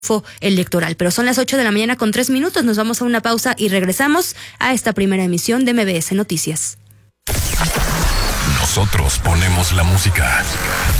electoral. Pero son las 8:03 a.m. Nos vamos a una pausa y regresamos a esta primera emisión de MBS Noticias. Nosotros ponemos la música.